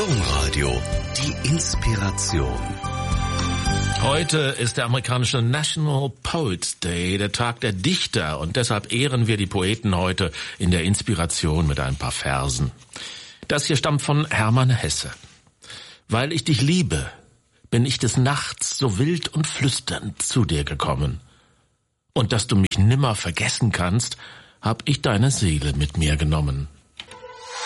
Domradio, die Inspiration. Heute ist der amerikanische National Poets Day, der Tag der Dichter, und deshalb ehren wir die Poeten heute in der Inspiration mit ein paar Versen. Das hier stammt von Hermann Hesse. Weil ich dich liebe, bin ich des Nachts so wild und flüsternd zu dir gekommen. Und dass du mich nimmer vergessen kannst, hab ich deine Seele mit mir genommen.